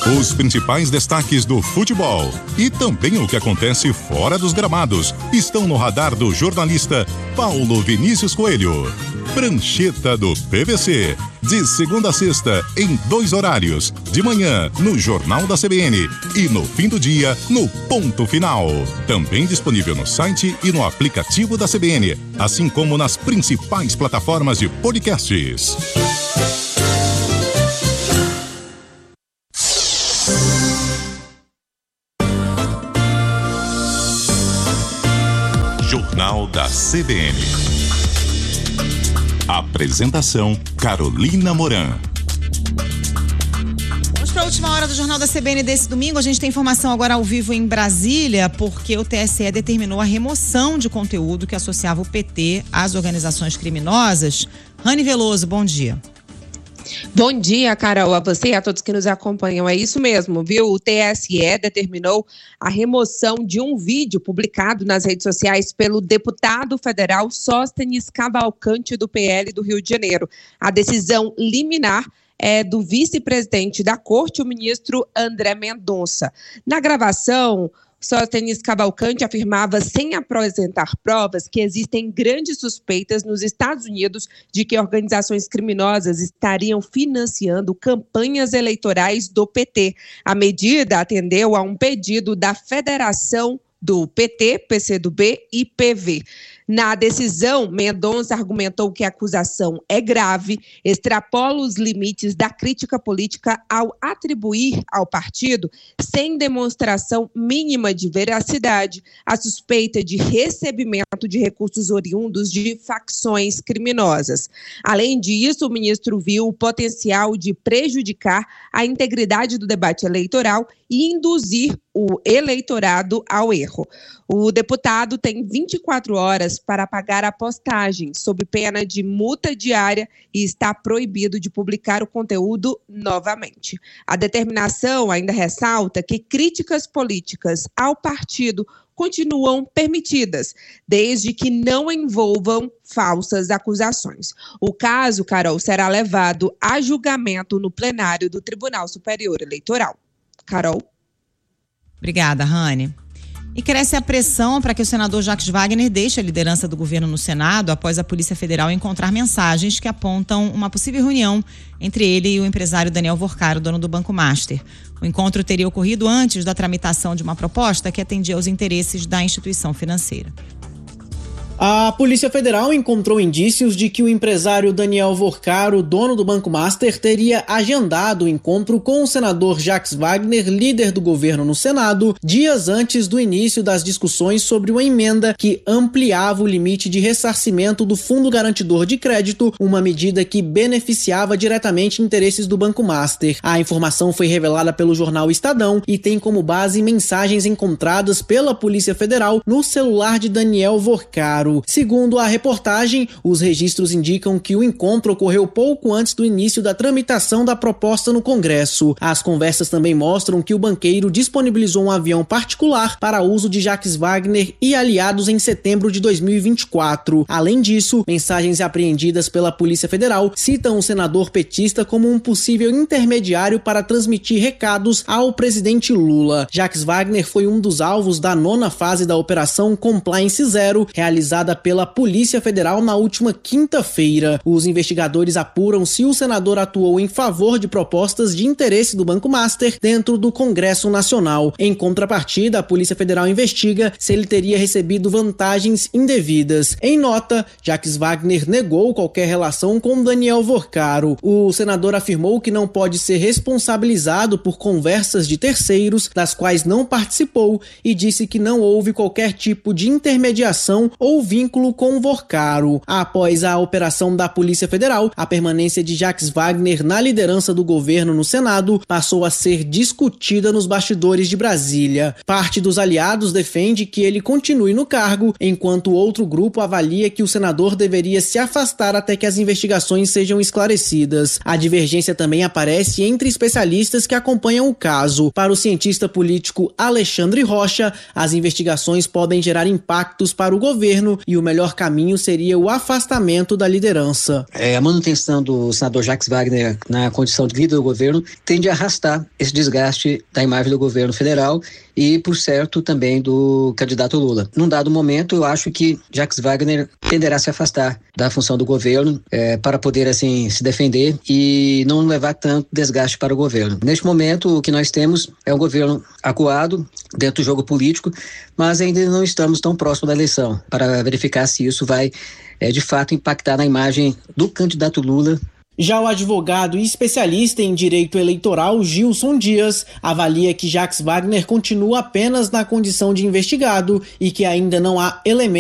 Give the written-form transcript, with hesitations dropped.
Os principais destaques do futebol e também o que acontece fora dos gramados estão no radar do jornalista Paulo Vinícius Coelho. Prancheta do PVC, de segunda a sexta, em 2 horários, de manhã no Jornal da CBN e no fim do dia no Ponto Final. Também disponível no site e no aplicativo da CBN, assim como nas principais plataformas de podcasts. Jornal da CBN. Apresentação: Carolina Moran. Vamos para a última hora do Jornal da CBN desse domingo. A gente tem informação agora ao vivo em Brasília, porque o TSE determinou a remoção de conteúdo que associava o PT às organizações criminosas. Rani Veloso, bom dia. Bom dia, Carol, a você e a todos que nos acompanham. É isso mesmo, viu? O TSE determinou a remoção de um vídeo publicado nas redes sociais pelo deputado federal Sóstenes Cavalcante, do PL do Rio de Janeiro. A decisão liminar é do vice-presidente da Corte, o ministro André Mendonça. Na gravação, Sóstenes Cavalcante afirmava, sem apresentar provas, que existem grandes suspeitas nos Estados Unidos de que organizações criminosas estariam financiando campanhas eleitorais do PT. A medida atendeu a um pedido da Federação do PT, PCdoB e PV. Na decisão, Mendonça argumentou que a acusação é grave, extrapola os limites da crítica política ao atribuir ao partido, sem demonstração mínima de veracidade, a suspeita de recebimento de recursos oriundos de facções criminosas. Além disso, o ministro viu o potencial de prejudicar a integridade do debate eleitoral e induzir o eleitorado ao erro. O deputado tem 24 horas para pagar a postagem, sob pena de multa diária, e está proibido de publicar o conteúdo novamente. A determinação ainda ressalta que críticas políticas ao partido continuam permitidas, desde que não envolvam falsas acusações. O caso, Carol, será levado a julgamento no plenário do Tribunal Superior Eleitoral. Carol? Obrigada, Rani. E cresce a pressão para que o senador Jacques Wagner deixe a liderança do governo no Senado após a Polícia Federal encontrar mensagens que apontam uma possível reunião entre ele e o empresário Daniel Vorcaro, dono do Banco Master. O encontro teria ocorrido antes da tramitação de uma proposta que atendia aos interesses da instituição financeira. A Polícia Federal encontrou indícios de que o empresário Daniel Vorcaro, dono do Banco Master, teria agendado o encontro com o senador Jacques Wagner, líder do governo no Senado, dias antes do início das discussões sobre uma emenda que ampliava o limite de ressarcimento do Fundo Garantidor de Crédito, uma medida que beneficiava diretamente interesses do Banco Master. A informação foi revelada pelo jornal Estadão e tem como base mensagens encontradas pela Polícia Federal no celular de Daniel Vorcaro. Segundo a reportagem, os registros indicam que o encontro ocorreu pouco antes do início da tramitação da proposta no Congresso. As conversas também mostram que o banqueiro disponibilizou um avião particular para uso de Jacques Wagner e aliados em setembro de 2024. Além disso, mensagens apreendidas pela Polícia Federal citam o senador petista como um possível intermediário para transmitir recados ao presidente Lula. Jacques Wagner foi um dos alvos da 9ª fase da Operação Compliance Zero, realizada pela Polícia Federal na última quinta-feira. Os investigadores apuram se o senador atuou em favor de propostas de interesse do Banco Master dentro do Congresso Nacional. Em contrapartida, a Polícia Federal investiga se ele teria recebido vantagens indevidas. Em nota, Jacques Wagner negou qualquer relação com Daniel Vorcaro. O senador afirmou que não pode ser responsabilizado por conversas de terceiros, das quais não participou, e disse que não houve qualquer tipo de intermediação ou vínculo com Vorcaro. Após a operação da Polícia Federal, a permanência de Jacques Wagner na liderança do governo no Senado passou a ser discutida nos bastidores de Brasília. Parte dos aliados defende que ele continue no cargo, enquanto outro grupo avalia que o senador deveria se afastar até que as investigações sejam esclarecidas. A divergência também aparece entre especialistas que acompanham o caso. Para o cientista político Alexandre Rocha, as investigações podem gerar impactos para o governo governo e o melhor caminho seria o afastamento da liderança. A manutenção do senador Jacques Wagner na condição de líder do governo tende a arrastar esse desgaste da imagem do governo federal e, por certo, também do candidato Lula. Num dado momento, eu acho que Jacques Wagner tenderá a se afastar da função do governo para poder, assim, se defender e não levar tanto desgaste para o governo. Neste momento, o que nós temos é um governo acuado dentro do jogo político, mas ainda não estamos tão próximo da eleição para verificar se isso vai, de fato, impactar na imagem do candidato Lula. Já o advogado e especialista em direito eleitoral Gilson Dias avalia que Jacques Wagner continua apenas na condição de investigado e que ainda não há elementos